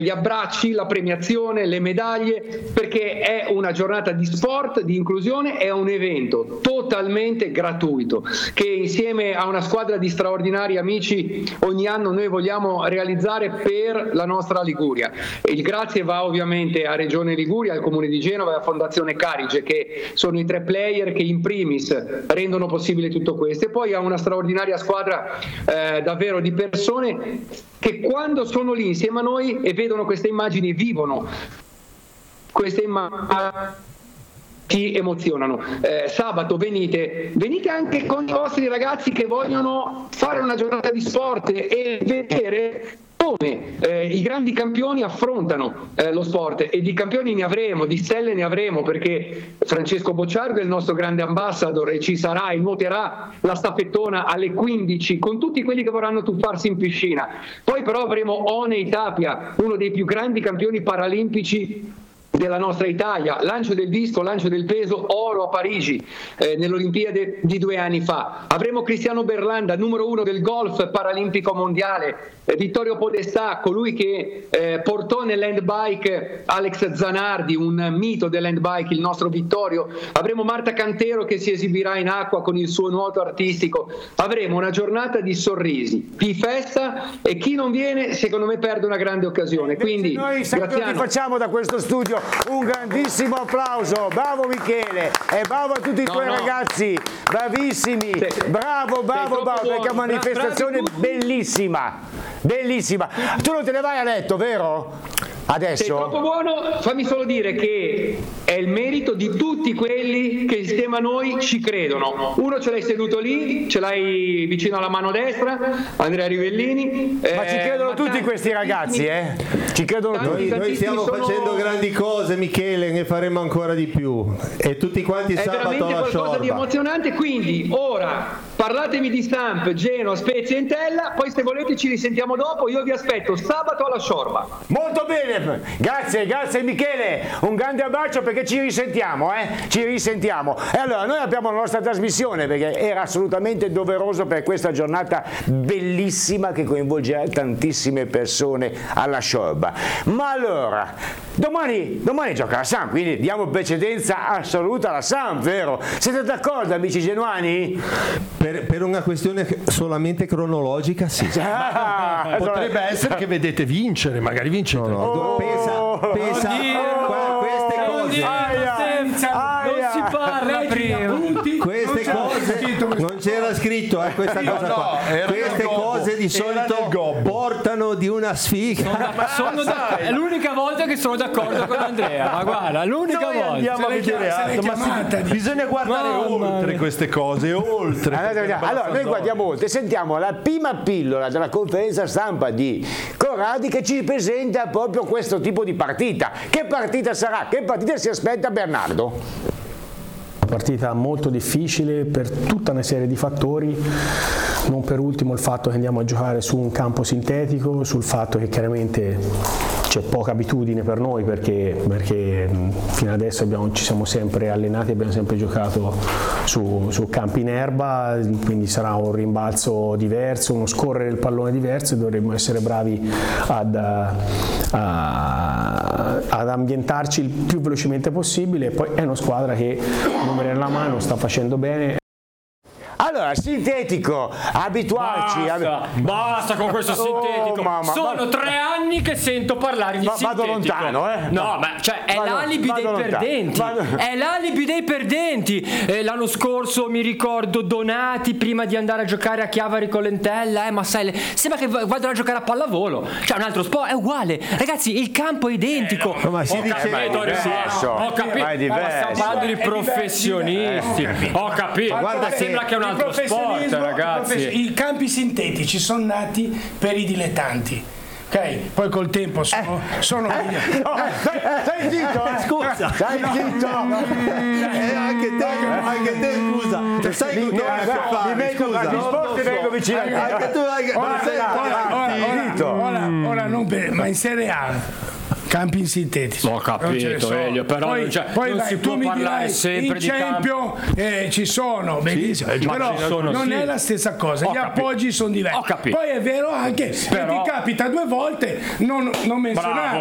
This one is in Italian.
gli abbracci, la premiazione, le medaglie, perché è una giornata di sport, di inclusione, è un evento totalmente gratuito che insieme a una squadra di straordinari amici ogni anno noi vogliamo realizzare per la nostra Liguria. E il grazie va ovviamente a Regione Liguria, al Comune di Genova e a Fondazione Carige, che sono i 3 player che in primis rendono possibile tutto questo, e poi a una straordinaria squadra davvero di persone che quando sono lì insieme a noi e vedono queste immagini, vivono queste immagini, ti emozionano. Sabato venite anche con i vostri ragazzi che vogliono fare una giornata di sport e vedere come i grandi campioni affrontano lo sport, e di campioni ne avremo, di stelle ne avremo, perché Francesco Bocciardo è il nostro grande ambassador e ci sarà e nuoterà la staffettona alle 15 con tutti quelli che vorranno tuffarsi in piscina. Poi però avremo One Tapia, uno dei più grandi campioni paralimpici della nostra Italia, lancio del disco, lancio del peso, oro a Parigi nell'Olimpiade di 2 anni fa. Avremo Cristiano Berlanda, numero 1 del golf paralimpico mondiale, Vittorio Podestà, colui che portò nell'handbike Alex Zanardi, un mito dell'handbike, il nostro Vittorio. Avremo Marta Cantero che si esibirà in acqua con il suo nuoto artistico. Avremo una giornata di sorrisi, di festa, e chi non viene secondo me perde una grande occasione. Quindi noi ti facciamo da questo studio un grandissimo applauso. Bravo Michele e bravo a tutti i tuoi ragazzi, bravissimi, bravo, perché è una manifestazione bellissima. Tu non te ne vai a letto, vero? Adesso? Sei troppo buono, fammi solo dire che è il merito di tutti quelli che insieme a noi ci credono. Uno ce l'hai seduto lì, ce l'hai vicino alla mano destra, Andrea Rivellini. Ma ci credono tutti questi ragazzi, Ci credono tutti. Noi stiamo facendo grandi cose, Michele, ne faremo ancora di più. E tutti quanti sabato alla Sciorba. È veramente qualcosa di emozionante, quindi ora parlatemi di Samp, Genoa, Spezia e Entella, poi se volete ci risentiamo dopo, io vi aspetto sabato alla Sciorba. Molto bene, grazie Michele, un grande abbraccio, perché ci risentiamo. E allora noi abbiamo la nostra trasmissione, perché era assolutamente doveroso per questa giornata bellissima che coinvolgerà tantissime persone alla Sciorba. Ma allora, domani gioca la Samp, quindi diamo precedenza assoluta alla Samp, vero? Siete d'accordo, amici genuani? Per una questione solamente cronologica, sì. Potrebbe essere che vedete vincere, magari vincete. Pensa queste cose. Non si parla prima. Queste cose non c'era scritto, questa cosa qua. Queste cose di solito portano di una sfiga. È l'unica volta che sono d'accordo con Andrea, ma guarda, l'unica volta. Andiamo a vedere altro, ma bisogna guardare oltre queste cose, oltre. Allora noi guardiamo oltre, sentiamo la prima pillola della conferenza stampa di Corradi, che ci presenta proprio questo tipo di partita. Che partita sarà? Che partita si aspetta Bernardo? Partita molto difficile per tutta una serie di fattori, non per ultimo il fatto che andiamo a giocare su un campo sintetico, sul fatto che chiaramente c'è poca abitudine per noi, perché fino adesso ci siamo sempre allenati, abbiamo sempre giocato su campi in erba, quindi sarà un rimbalzo diverso, uno scorrere del pallone diverso, e dovremmo essere bravi ad ambientarci il più velocemente possibile. E poi è una squadra che numeri alla mano sta facendo bene. Allora, sintetico, abituarci. Basta con questo sintetico. Sono 3 anni che sento parlare di sintetico. Vado lontano, No, ma cioè è l'alibi dei perdenti. È l'alibi dei perdenti. L'anno scorso mi ricordo Donati prima di andare a giocare a Chiavari con l'Entella, ma sai, sembra che vadano a giocare a pallavolo. Cioè un altro sport, è uguale. Ragazzi, il campo è identico. Ma si dice ho capito. Ma stiamo parlando di professionisti. Ho capito. Guarda, sembra che è un altro sport, ragazzi. I campi sintetici sono nati per i dilettanti. Ok, poi col tempo sono stai zitto, scusa. Stai zitto. Anche te, scusa. Sai che ti vengo vicino. Anche tu ora non per, ma in Serie A campi sintetici. Ho capito, Elio, però poi, non si può parlare sempre di Champions ci sono, benissimo, però non è la stessa cosa, gli appoggi sono diversi. Poi è vero anche che ti capita 2 volte non menzionare.